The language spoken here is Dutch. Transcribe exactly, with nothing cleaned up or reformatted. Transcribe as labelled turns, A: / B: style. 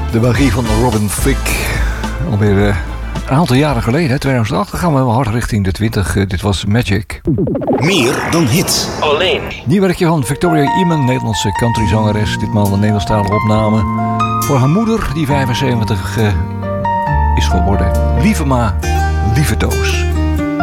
A: De magie van Robin Thicke. Alweer uh, een aantal jaren geleden, tweeduizend acht. Dan gaan we wel hard richting de twintig. Uh, dit was Magic.
B: Meer dan hits. Alleen.
A: Nieuw werkje van Victoria Eamon, Nederlandse countryzangeres. Ditmaal een Nederlandstalige opname. Voor haar moeder, die vijfenzeventig uh, is geworden. Lieve ma, lieve Toos.